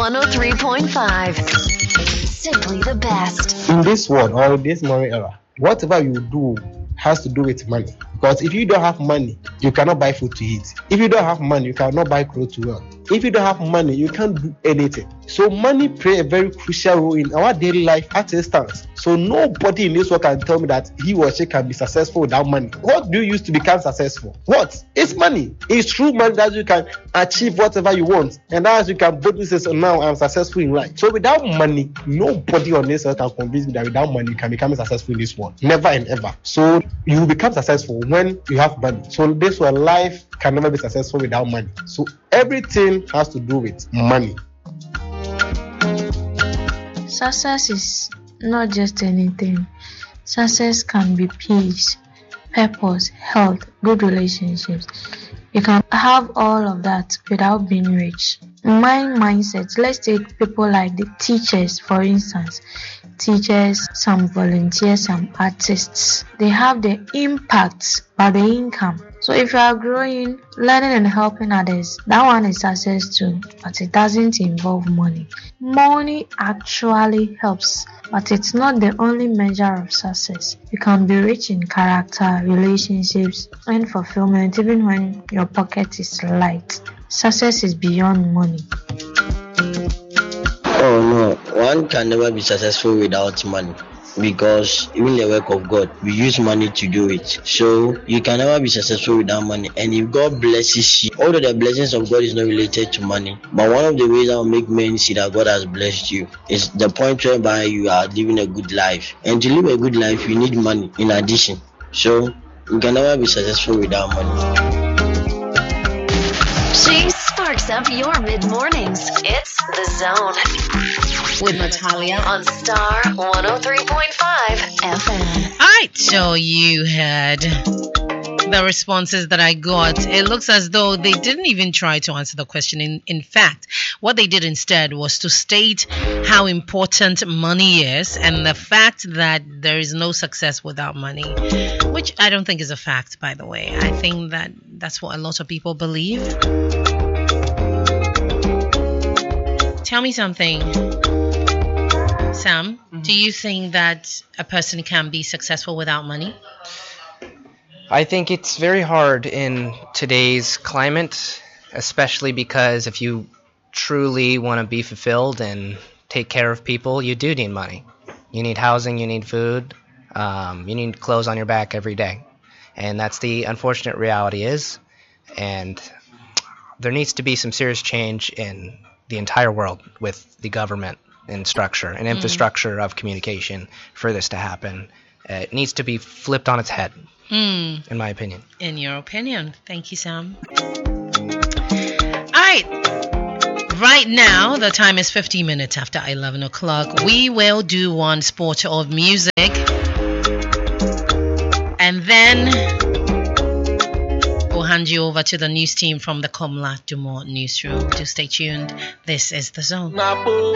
103.5. Simply the best. In this world or in this modern era, whatever you do has to do with money. Because if you don't have money, you cannot buy food to eat. If you don't have money, you cannot buy clothes to wear. If you don't have money, you can't do anything. So money plays a very crucial role in our daily life as it stands. So nobody in this world can tell me that he or she can be successful without money. What do you use to become successful? What? It's money. It's through money that you can achieve whatever you want. And as you can boldly say, so now I'm successful in life. So without money, nobody on this earth can convince me that without money you can become successful in this world. Never and ever. So you will become successful when you have money. So this world, life can never be successful without money. So everything has to do with money. Success is not just anything. Success can be peace, purpose, health, good relationships. You can have all of that without being rich. In my mindset, let's take people like the teachers, for instance. Teachers, some volunteers, some artists. They have the impact by the income. So if you are growing, learning and helping others, that one is success too, but it doesn't involve money. Money actually helps, but it's not the only measure of success. You can be rich in character, relationships, and fulfillment even when your pocket is light. Success is beyond money. Oh no, one can never be successful without money. Because even the work of God, we use money to do it. So you can never be successful without money. And if God blesses you, although the blessings of God is not related to money, but one of the ways that will make men see that God has blessed you is the point whereby you are living a good life. And to live a good life, you need money in addition. So you can never be successful without money. She sparks up your mid-mornings. It's The Zone with Natalia on Star 103.5 FM. All right, so you had the responses that I got. It looks as though they didn't even try to answer the question. In fact, what they did instead was to state how important money is and the fact that there is no success without money, which I don't think is a fact, by the way. I think that that's what a lot of people believe. Tell me something, Sam. Do you think that a person can be successful without money? I think it's very hard in today's climate, especially because if you truly want to be fulfilled and take care of people, you do need money. You need housing, you need food, you need clothes on your back every day. And that's the unfortunate reality is. And there needs to be some serious change in the entire world with the government and structure and infrastructure of communication for this to happen. It needs to be flipped on its head, in my opinion. In your opinion. Thank you, Sam. All right. Right now, the time is 15 minutes after 11 o'clock. We will do one spot of music. And then we'll hand you over to the news team from the Komla Dumont newsroom. Do stay tuned. This is The Zone.